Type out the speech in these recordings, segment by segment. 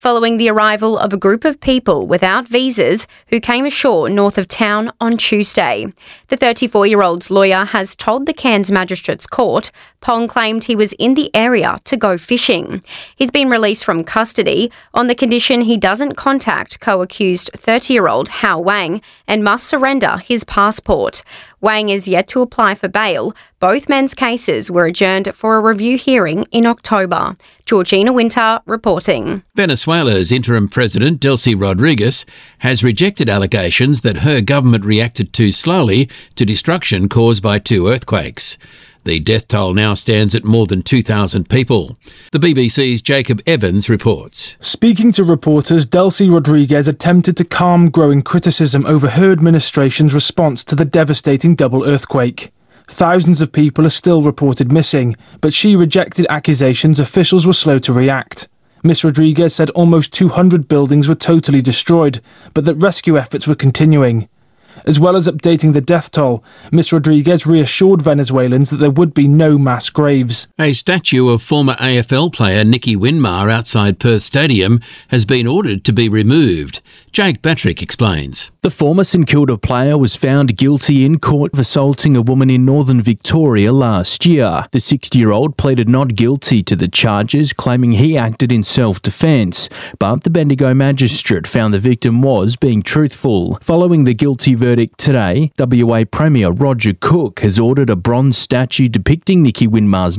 following the arrival of a group of people without visas who came ashore north of town on Tuesday. The 34-year-old's lawyer has told the Cairns Magistrates Court Pong claimed he was in the area to go fishing. He's been released from custody on the condition he doesn't contact co-accused 30-year-old Hao Wang and must surrender his passport. Wang is yet to apply for bail. Both men's cases were adjourned for a review hearing in October. Georgina Winter reporting. Venezuela's interim president, Delcy Rodriguez, has rejected allegations that her government reacted too slowly to destruction caused by 2 earthquakes. The death toll now stands at more than 2,000 people. The BBC's Jacob Evans reports. Speaking to reporters, Delcy Rodriguez attempted to calm growing criticism over her administration's response to the devastating double earthquake. Thousands of people are still reported missing, but she rejected accusations officials were slow to react. Ms. Rodriguez said almost 200 buildings were totally destroyed, but that rescue efforts were continuing. As well as updating the death toll, Ms. Rodriguez reassured Venezuelans that there would be no mass graves. A statue of former AFL player Nicky Winmar outside Perth Stadium has been ordered to be removed. Jake Batrick explains. The former St Kilda player was found guilty in court of assaulting a woman in northern Victoria last year. The 60-year-old pleaded not guilty to the charges, claiming he acted in self-defence, but the Bendigo magistrate found the victim was being truthful. Following the guilty verdict today, WA Premier Roger Cook has ordered a bronze statue depicting Nicky Winmar's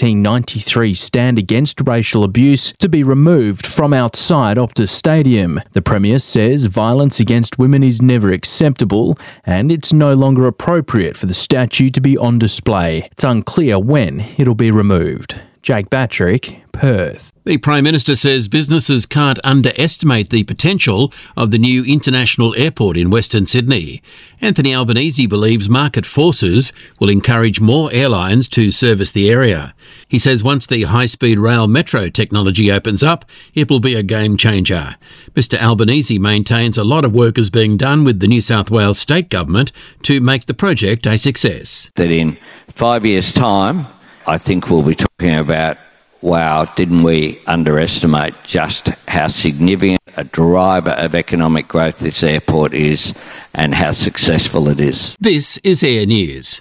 1993 stand against racial abuse to be removed from outside Optus Stadium. The Premier says violence against women is never acceptable and it's no longer appropriate for the statue to be on display. It's unclear when it'll be removed. Jake Batrick, Perth. The Prime Minister says businesses can't underestimate the potential of the new international airport in Western Sydney. Anthony Albanese believes market forces will encourage more airlines to service the area. He says once the high-speed rail metro technology opens up, it will be a game changer. Mr Albanese maintains a lot of work is being done with the New South Wales state government to make the project a success. That in 5 years' time, I think we'll be talking about, wow, didn't we underestimate just how significant a driver of economic growth this airport is and how successful it is. This is Air News.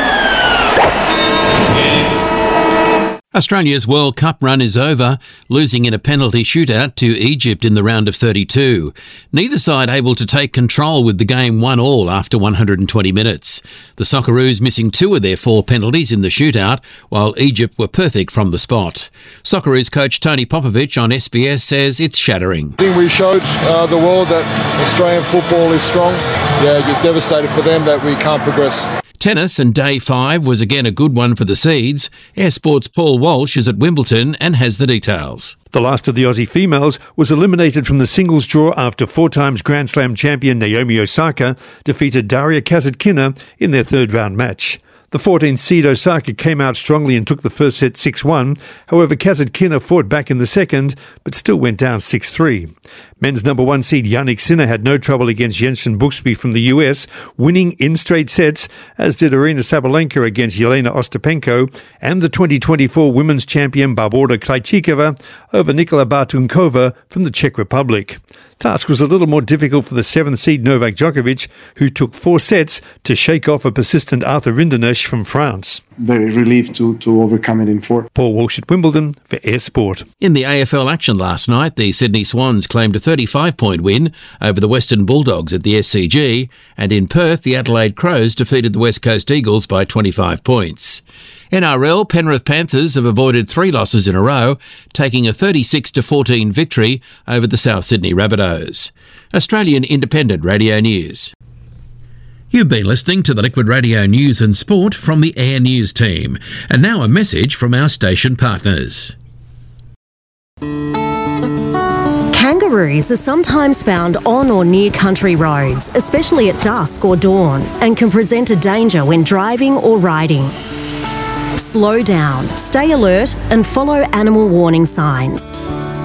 Australia's World Cup run is over, losing in a penalty shootout to Egypt in the round of 32. Neither side able to take control with the game 1-1 after 120 minutes. The Socceroos missing 2 of their 4 penalties in the shootout, while Egypt were perfect from the spot. Socceroos coach Tony Popovic on SBS says it's shattering. I think we showed the world that Australian football is strong. Yeah, just devastated for them that we can't progress. Tennis and day 5 was again a good one for the Seeds. Air Sport's Paul Walsh is at Wimbledon and has the details. The last of the Aussie females was eliminated from the singles draw after 4 times Grand Slam champion Naomi Osaka defeated Daria Kasatkina in their third round match. The 14th seed Osaka came out strongly and took the first set 6-1. However, Kasatkina fought back in the second, but still went down 6-3. Men's number 1 seed Yannick Sinner had no trouble against Jensen Buxby from the US, winning in straight sets, as did Arina Sabalenka against Yelena Ostapenko, and the 2024 women's champion Barbora Krejcikova over Nikola Bartunkova from the Czech Republic. Task was a little more difficult for the 7th seed Novak Djokovic, who took 4 sets to shake off a persistent Arthur Rinderknecht from France. Very relieved to overcome it in 4. Paul Walsh at Wimbledon for Air Sport. In the AFL action last night, the Sydney Swans claimed a 35-point win over the Western Bulldogs at the SCG, and in Perth, the Adelaide Crows defeated the West Coast Eagles by 25 points. NRL, Penrith Panthers have avoided 3 losses in a row, taking a 36-14 victory over the South Sydney Rabbitohs. Australian Independent Radio News. You've been listening to the Liquid Radio News and Sport from the Air News team. And now a message from our station partners. Kangaroos are sometimes found on or near country roads, especially at dusk or dawn, and can present a danger when driving or riding. Slow down, stay alert, and follow animal warning signs.